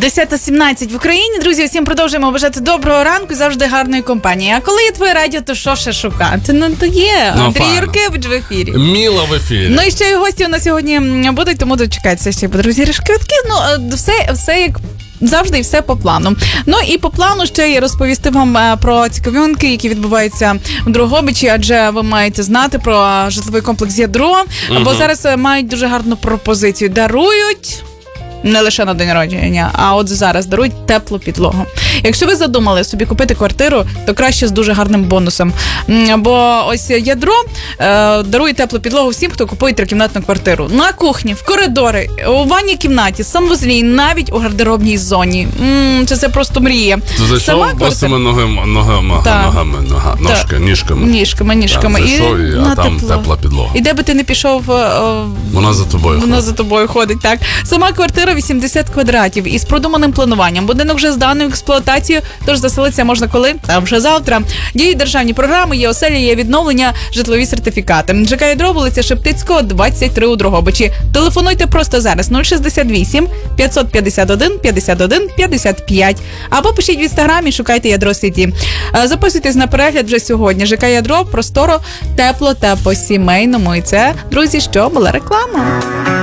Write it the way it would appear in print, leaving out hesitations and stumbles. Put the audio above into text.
10:17 в Україні. Друзі, всім продовжуємо бажати доброго ранку, завжди гарної компанії. А коли є твоє радіо, то що ще шукати? Ну, то є. Андрій Юркевич в ефірі. Міла в ефірі. Ну і ще й гості у нас сьогодні будуть, тому дочекайтеся ще буде розіграшки. Ну, все як завжди і все по плану. Ну і по плану ще я розповісти вам про цікавинки, які відбуваються в Дрогобичі, адже ви маєте знати про житловий комплекс «Ядро», бо зараз мають дуже гарну пропозицію. Дарують не лише на день народження, а от зараз дарують теплу підлогу. Якщо ви задумали собі купити квартиру, то краще з дуже гарним бонусом. Бо ось «Ядро» дарує теплу підлогу всім, хто купує трикімнатну квартиру. На кухні, в коридорі, у ванній кімнаті, санвузлі, навіть у гардеробній зоні. Це просто мрія. Ти зайшов босими ніжками. Зайшов, а там тепла підлога. І де би ти не пішов, вона за тобою ходить. Так. Сама квартира 80 квадратів із продуманим плануванням. Будинок вже зданий в експлуатацію, тож заселитися можна коли? Та вже завтра. Діють державні програми, є оселя, є відновлення, житлові сертифікати. ЖК «Ядро», вулиця Шептицького, 23 у Дрогобичі. Телефонуйте просто зараз 068 551 51 55. Або пишіть в інстаграмі, шукайте «Ядро Сіті». Записуйтесь на перегляд вже сьогодні. ЖК «Ядро», просторо, тепло та по-сімейному. І це, друзі, що була реклама.